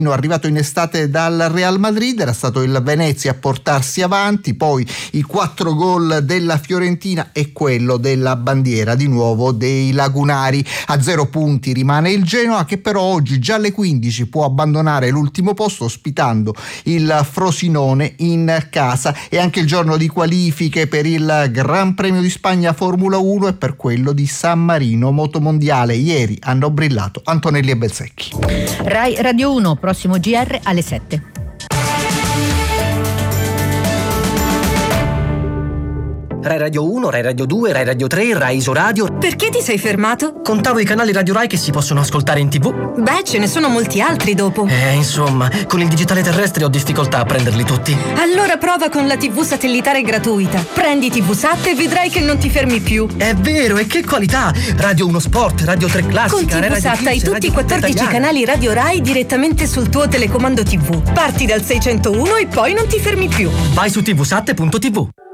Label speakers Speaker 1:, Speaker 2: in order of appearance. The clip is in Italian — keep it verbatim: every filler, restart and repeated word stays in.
Speaker 1: arrivato in estate dal Real Madrid, era stato il Venezia a portarsi avanti, poi i quattro gol della Fiorentina e quello della bandiera di nuovo dei lagunari. A zero punti rimane il Genoa, che però oggi già alle quindici può abbandonare l'ultimo posto ospitando il Frosinone in casa. E anche il giorno di qualifiche per il Gran Premio di Spagna Formula uno e per quello di San Marino Motomondiale. Ieri hanno brillato Antonelli e Belsecchi.
Speaker 2: Rai Radio uno, prossimo G R alle sette.
Speaker 3: Rai Radio uno, Rai Radio due, Rai Radio tre, Rai Isoradio.
Speaker 4: Perché ti sei fermato?
Speaker 3: Contavo i canali Radio Rai che si possono ascoltare in tv.
Speaker 4: Beh, ce ne sono molti altri dopo.
Speaker 3: Eh, insomma, con il digitale terrestre ho difficoltà a prenderli tutti.
Speaker 4: Allora prova con la tivù satellitare gratuita. Prendi tivusat e vedrai che non ti fermi più.
Speaker 3: È vero, e che qualità! Radio uno Sport, Radio tre Classica,
Speaker 4: con tivusat hai tutti i quattordici canali Radio Rai direttamente sul tuo telecomando tivù. Parti dal seicentouno e poi non ti fermi più.
Speaker 3: Vai su tivusat punto tv.